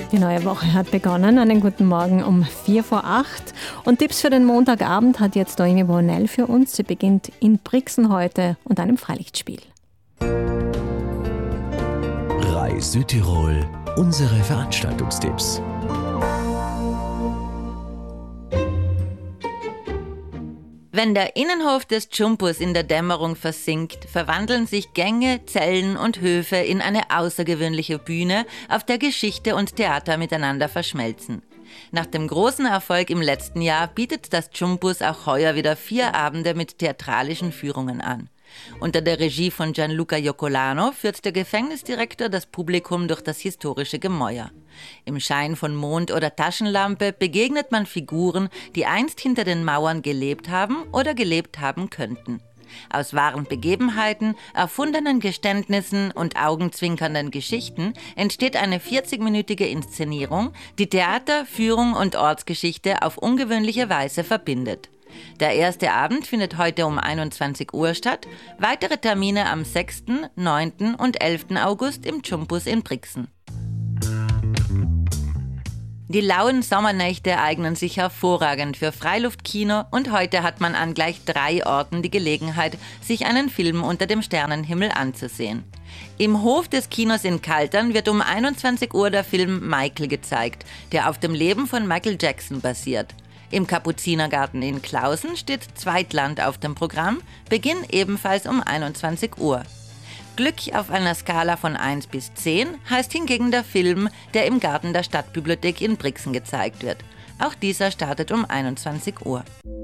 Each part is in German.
Die neue Woche hat begonnen. Einen guten Morgen um 7:45. Und Tipps für den Montagabend hat jetzt Noemi Bornell für uns. Sie beginnt in Brixen heute und einem Freilichtspiel. Reis Südtirol, unsere Veranstaltungstipps. Wenn der Innenhof des Tschumpus in der Dämmerung versinkt, verwandeln sich Gänge, Zellen und Höfe in eine außergewöhnliche Bühne, auf der Geschichte und Theater miteinander verschmelzen. Nach dem großen Erfolg im letzten Jahr bietet das Tschumpus auch heuer wieder 4 Abende mit theatralischen Führungen an. Unter der Regie von Gianluca Iocolano führt der Gefängnisdirektor das Publikum durch das historische Gemäuer. Im Schein von Mond oder Taschenlampe begegnet man Figuren, die einst hinter den Mauern gelebt haben oder gelebt haben könnten. Aus wahren Begebenheiten, erfundenen Geständnissen und augenzwinkernden Geschichten entsteht eine 40-minütige Inszenierung, die Theater, Führung und Ortsgeschichte auf ungewöhnliche Weise verbindet. Der erste Abend findet heute um 21 Uhr statt, weitere Termine am 6., 9. und 11. August im Tschumpus in Brixen. Die lauen Sommernächte eignen sich hervorragend für Freiluftkino und heute hat man an gleich 3 Orten die Gelegenheit, sich einen Film unter dem Sternenhimmel anzusehen. Im Hof des Kinos in Kaltern wird um 21 Uhr der Film Michael gezeigt, der auf dem Leben von Michael Jackson basiert. Im Kapuzinergarten in Klausen steht Zweitland auf dem Programm, Beginn ebenfalls um 21 Uhr. Glück auf einer Skala von 1 bis 10 heißt hingegen der Film, der im Garten der Stadtbibliothek in Brixen gezeigt wird. Auch dieser startet um 21 Uhr.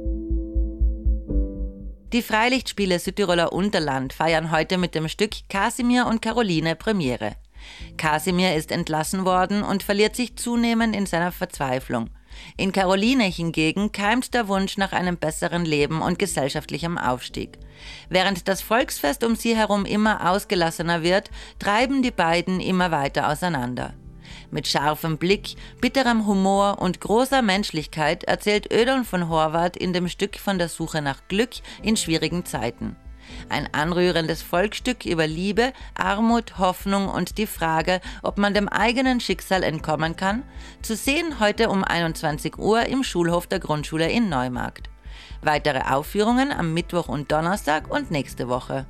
Die Freilichtspiele Südtiroler Unterland feiern heute mit dem Stück Kasimir und Caroline Premiere. Kasimir ist entlassen worden und verliert sich zunehmend in seiner Verzweiflung. In Caroline hingegen keimt der Wunsch nach einem besseren Leben und gesellschaftlichem Aufstieg. Während das Volksfest um sie herum immer ausgelassener wird, treiben die beiden immer weiter auseinander. Mit scharfem Blick, bitterem Humor und großer Menschlichkeit erzählt Ödon von Horvath in dem Stück von der Suche nach Glück in schwierigen Zeiten. Ein anrührendes Volksstück über Liebe, Armut, Hoffnung und die Frage, ob man dem eigenen Schicksal entkommen kann, zu sehen heute um 21 Uhr im Schulhof der Grundschule in Neumarkt. Weitere Aufführungen am Mittwoch und Donnerstag und nächste Woche.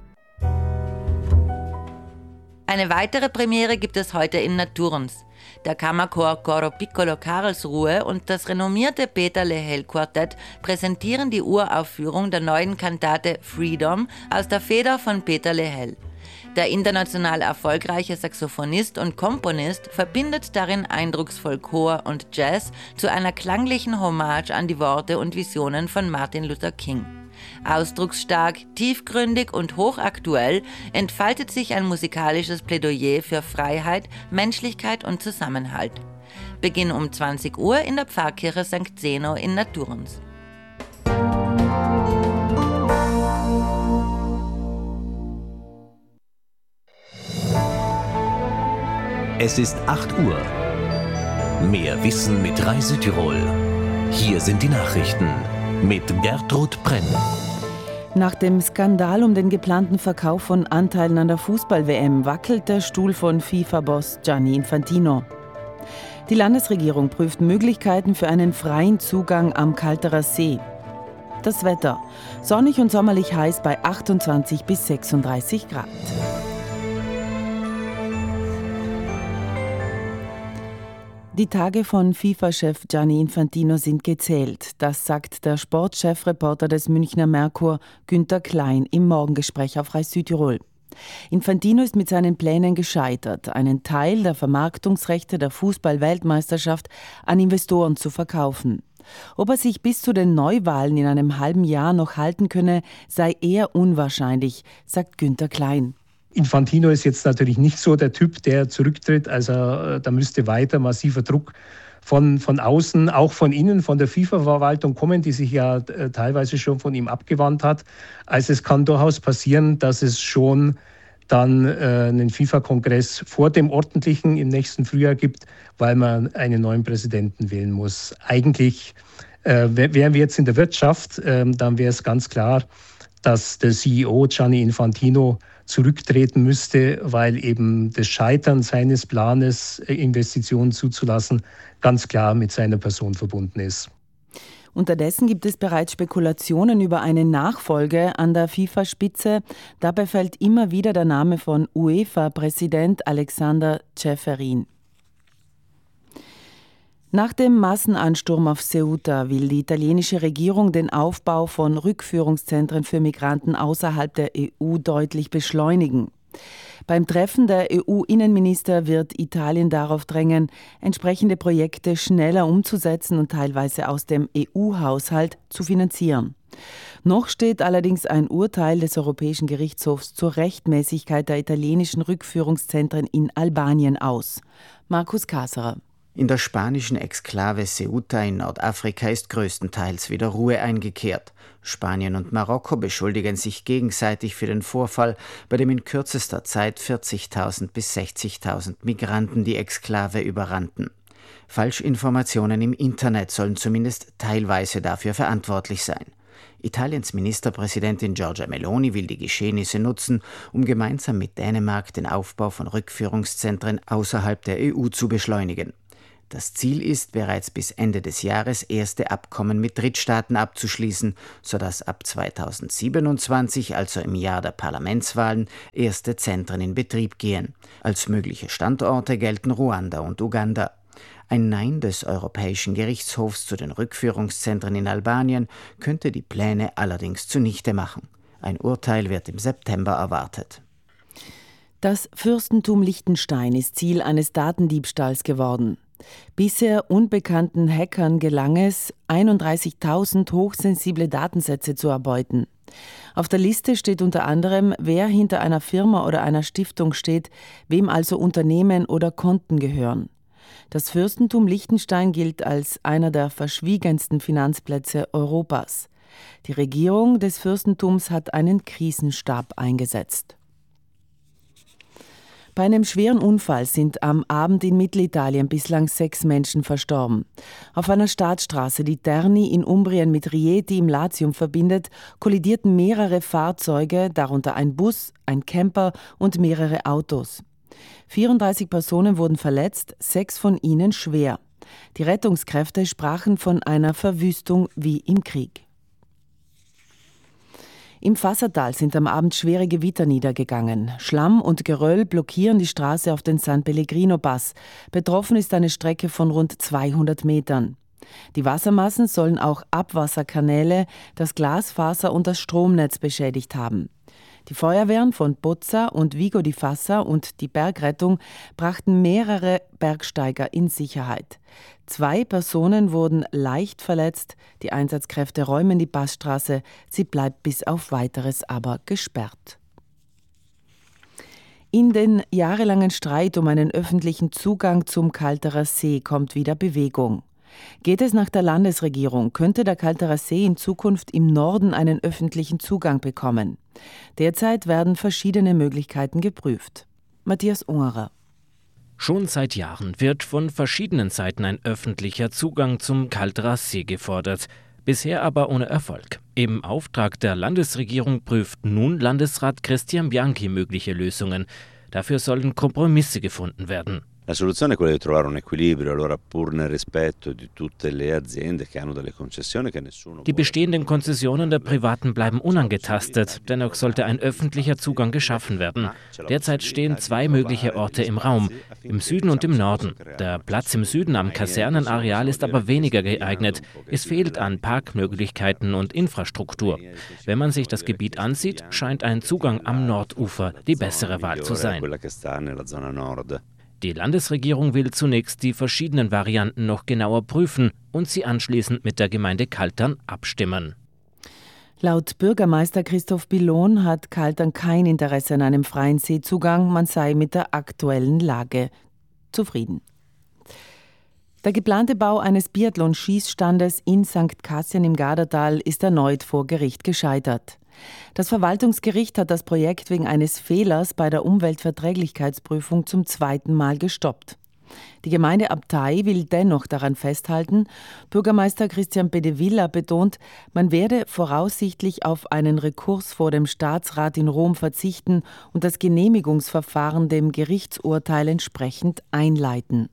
Eine weitere Premiere gibt es heute in Naturns. Der Kammerchor Coro Piccolo Karlsruhe und das renommierte Peter Lehel Quartett präsentieren die Uraufführung der neuen Kantate Freedom aus der Feder von Peter Lehel. Der international erfolgreiche Saxophonist und Komponist verbindet darin eindrucksvoll Chor und Jazz zu einer klanglichen Hommage an die Worte und Visionen von Martin Luther King. Ausdrucksstark, tiefgründig und hochaktuell entfaltet sich ein musikalisches Plädoyer für Freiheit, Menschlichkeit und Zusammenhalt. Beginn um 20 Uhr in der Pfarrkirche St. Zeno in Naturns. Es ist 8 Uhr. Mehr Wissen mit Reis Südtirol. Hier sind die Nachrichten mit Gertrud Brenn. Nach dem Skandal um den geplanten Verkauf von Anteilen an der Fußball-WM wackelt der Stuhl von FIFA-Boss Gianni Infantino. Die Landesregierung prüft Möglichkeiten für einen freien Zugang am Kalterer See. Das Wetter: sonnig und sommerlich heiß bei 28 bis 36 Grad. Die Tage von FIFA-Chef Gianni Infantino sind gezählt. Das sagt der Sportchefreporter des Münchner Merkur Günther Klein im Morgengespräch auf Reis Südtirol. Infantino ist mit seinen Plänen gescheitert, einen Teil der Vermarktungsrechte der Fußball-Weltmeisterschaft an Investoren zu verkaufen. Ob er sich bis zu den Neuwahlen in einem halben Jahr noch halten könne, sei eher unwahrscheinlich, sagt Günther Klein. Infantino ist jetzt natürlich nicht so der Typ, der zurücktritt. Also da müsste weiter massiver Druck von außen, auch von innen, von der FIFA-Verwaltung kommen, die sich ja teilweise schon von ihm abgewandt hat. Also es kann durchaus passieren, dass es schon dann einen FIFA-Kongress vor dem ordentlichen im nächsten Frühjahr gibt, weil man einen neuen Präsidenten wählen muss. Eigentlich wären wir jetzt in der Wirtschaft, dann wäre es ganz klar, dass der CEO Gianni Infantino zurücktreten müsste, weil eben das Scheitern seines Planes, Investitionen zuzulassen, ganz klar mit seiner Person verbunden ist. Unterdessen gibt es bereits Spekulationen über eine Nachfolge an der FIFA-Spitze. Dabei fällt immer wieder der Name von UEFA-Präsident Alexander Ceferin. Nach dem Massenansturm auf Ceuta will die italienische Regierung den Aufbau von Rückführungszentren für Migranten außerhalb der EU deutlich beschleunigen. Beim Treffen der EU-Innenminister wird Italien darauf drängen, entsprechende Projekte schneller umzusetzen und teilweise aus dem EU-Haushalt zu finanzieren. Noch steht allerdings ein Urteil des Europäischen Gerichtshofs zur Rechtmäßigkeit der italienischen Rückführungszentren in Albanien aus. Markus Kaserer. In der spanischen Exklave Ceuta in Nordafrika ist größtenteils wieder Ruhe eingekehrt. Spanien und Marokko beschuldigen sich gegenseitig für den Vorfall, bei dem in kürzester Zeit 40.000 bis 60.000 Migranten die Exklave überrannten. Falschinformationen im Internet sollen zumindest teilweise dafür verantwortlich sein. Italiens Ministerpräsidentin Giorgia Meloni will die Geschehnisse nutzen, um gemeinsam mit Dänemark den Aufbau von Rückführungszentren außerhalb der EU zu beschleunigen. Das Ziel ist, bereits bis Ende des Jahres erste Abkommen mit Drittstaaten abzuschließen, sodass ab 2027, also im Jahr der Parlamentswahlen, erste Zentren in Betrieb gehen. Als mögliche Standorte gelten Ruanda und Uganda. Ein Nein des Europäischen Gerichtshofs zu den Rückführungszentren in Albanien könnte die Pläne allerdings zunichte machen. Ein Urteil wird im September erwartet. Das Fürstentum Liechtenstein ist Ziel eines Datendiebstahls geworden. Bisher unbekannten Hackern gelang es, 31.000 hochsensible Datensätze zu erbeuten. Auf der Liste steht unter anderem, wer hinter einer Firma oder einer Stiftung steht, wem also Unternehmen oder Konten gehören. Das Fürstentum Liechtenstein gilt als einer der verschwiegensten Finanzplätze Europas. Die Regierung des Fürstentums hat einen Krisenstab eingesetzt. Bei einem schweren Unfall sind am Abend in Mittelitalien bislang 6 Menschen verstorben. Auf einer Staatsstraße, die Terni in Umbrien mit Rieti im Latium verbindet, kollidierten mehrere Fahrzeuge, darunter ein Bus, ein Camper und mehrere Autos. 34 Personen wurden verletzt, 6 von ihnen schwer. Die Rettungskräfte sprachen von einer Verwüstung wie im Krieg. Im Fassertal sind am Abend schwere Gewitter niedergegangen. Schlamm und Geröll blockieren die Straße auf den San Pellegrino-Pass. Betroffen ist eine Strecke von rund 200 Metern. Die Wassermassen sollen auch Abwasserkanäle, das Glasfaser und das Stromnetz beschädigt haben. Die Feuerwehren von Pozza und Vigo di Fassa und die Bergrettung brachten mehrere Bergsteiger in Sicherheit. 2 Personen wurden leicht verletzt. Die Einsatzkräfte räumen die Passstraße. Sie bleibt bis auf Weiteres aber gesperrt. In den jahrelangen Streit um einen öffentlichen Zugang zum Kalterer See kommt wieder Bewegung. Geht es nach der Landesregierung, könnte der Kalterer See in Zukunft im Norden einen öffentlichen Zugang bekommen. Derzeit werden verschiedene Möglichkeiten geprüft. Matthias Ungerer. Schon seit Jahren wird von verschiedenen Seiten ein öffentlicher Zugang zum Kalterer See gefordert. Bisher aber ohne Erfolg. Im Auftrag der Landesregierung prüft nun Landesrat Christian Bianchi mögliche Lösungen. Dafür sollen Kompromisse gefunden werden. La soluzione è quella di trovare un equilibrio, allora pur nel rispetto di tutte le aziende che hanno delle concessioni che nessuno. Die bestehenden Konzessionen der Privaten bleiben unangetastet, dennoch sollte ein öffentlicher Zugang geschaffen werden. Derzeit stehen 2 mögliche Orte im Raum, im Süden und im Norden. Der Platz im Süden am Kasernenareal ist aber weniger geeignet. Es fehlt an Parkmöglichkeiten und Infrastruktur. Wenn man sich das Gebiet ansieht, scheint ein Zugang am Nordufer die bessere Wahl zu sein. Die Landesregierung will zunächst die verschiedenen Varianten noch genauer prüfen und sie anschließend mit der Gemeinde Kaltern abstimmen. Laut Bürgermeister Christoph Billon hat Kaltern kein Interesse an einem freien Seezugang, man sei mit der aktuellen Lage zufrieden. Der geplante Bau eines Biathlon-Schießstandes in St. Kassian im Gardatal ist erneut vor Gericht gescheitert. Das Verwaltungsgericht hat das Projekt wegen eines Fehlers bei der Umweltverträglichkeitsprüfung zum 2. Mal gestoppt. Die Gemeinde Abtei will dennoch daran festhalten. Bürgermeister Christian Bedevilla betont, man werde voraussichtlich auf einen Rekurs vor dem Staatsrat in Rom verzichten und das Genehmigungsverfahren dem Gerichtsurteil entsprechend einleiten.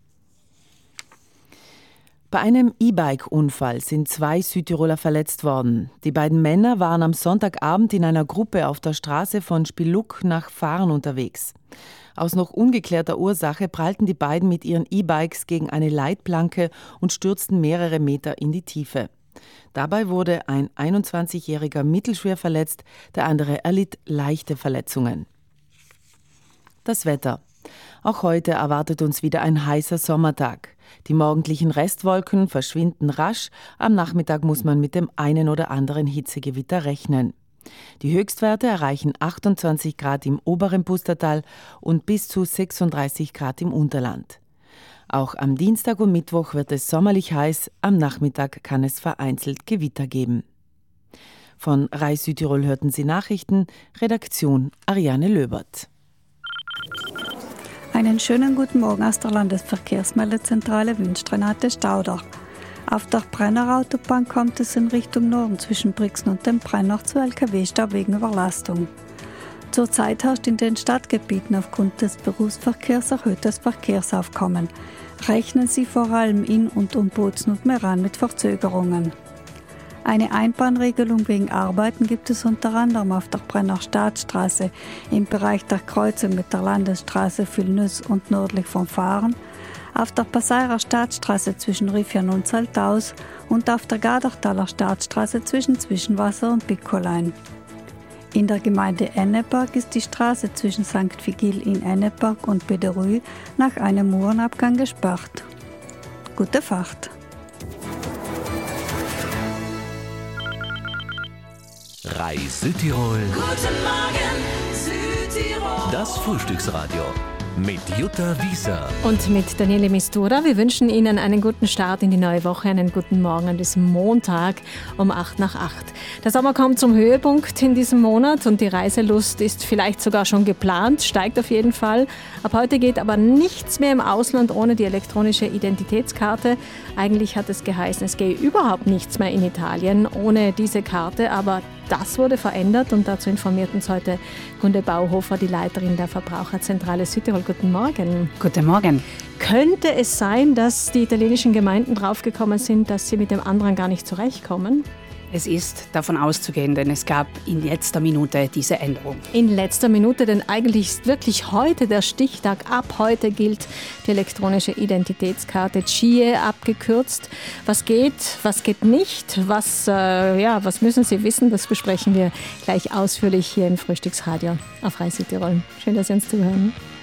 Bei einem E-Bike-Unfall sind 2 Südtiroler verletzt worden. Die beiden Männer waren am Sonntagabend in einer Gruppe auf der Straße von Spiluck nach Fahren unterwegs. Aus noch ungeklärter Ursache prallten die beiden mit ihren E-Bikes gegen eine Leitplanke und stürzten mehrere Meter in die Tiefe. Dabei wurde ein 21-Jähriger mittelschwer verletzt, der andere erlitt leichte Verletzungen. Das Wetter. Auch heute erwartet uns wieder ein heißer Sommertag. Die morgendlichen Restwolken verschwinden rasch. Am Nachmittag muss man mit dem einen oder anderen Hitzegewitter rechnen. Die Höchstwerte erreichen 28 Grad im oberen Pustertal und bis zu 36 Grad im Unterland. Auch am Dienstag und Mittwoch wird es sommerlich heiß. Am Nachmittag kann es vereinzelt Gewitter geben. Von RAI Südtirol hörten Sie Nachrichten. Redaktion Ariane Löbert. Einen schönen guten Morgen aus der Landesverkehrsmeldezentrale wünscht Renate Stauder. Auf der Brenner-Autobahn kommt es in Richtung Norden zwischen Brixen und dem Brenner zu LKW-Stau wegen Überlastung. Zurzeit herrscht in den Stadtgebieten aufgrund des Berufsverkehrs erhöhtes Verkehrsaufkommen. Rechnen Sie vor allem in und um Bozen und Meran mit Verzögerungen. Eine Einbahnregelung wegen Arbeiten gibt es unter anderem auf der Brenner Staatsstraße im Bereich der Kreuzung mit der Landesstraße Vilnüs und nördlich von Fahren, auf der Passairer Staatsstraße zwischen Rifjan und Saltaus und auf der Gadertaler Staatsstraße zwischen Zwischenwasser und Bickolein. In der Gemeinde Enneberg ist die Straße zwischen St. Vigil in Enneberg und Bederü nach einem Murenabgang gesperrt. Gute Fahrt! RAI Südtirol. Guten Morgen, Südtirol. Das Frühstücksradio mit Jutta Wieser Und mit Daniele Mistura. Wir wünschen Ihnen einen guten Start in die neue Woche, einen guten Morgen an diesem Montag um 8 nach 8. Der Sommer kommt zum Höhepunkt in diesem Monat und die Reiselust ist vielleicht sogar schon geplant, steigt auf jeden Fall. Ab heute geht aber nichts mehr im Ausland ohne die elektronische Identitätskarte. Eigentlich hat es geheißen, es gehe überhaupt nichts mehr in Italien ohne diese Karte, aber das wurde verändert und dazu informiert uns heute Gunde Bauhofer, die Leiterin der Verbraucherzentrale Südtirol. Guten Morgen. Guten Morgen. Könnte es sein, dass die italienischen Gemeinden draufgekommen sind, dass sie mit dem anderen gar nicht zurechtkommen? Es ist davon auszugehen, denn es gab in letzter Minute diese Änderung. In letzter Minute, denn eigentlich ist wirklich heute der Stichtag. Ab heute gilt die elektronische Identitätskarte CIE abgekürzt. Was geht nicht? Was müssen Sie wissen? Das besprechen wir gleich ausführlich hier im Frühstücksradio auf RAI Südtirol. Schön, dass Sie uns zuhören.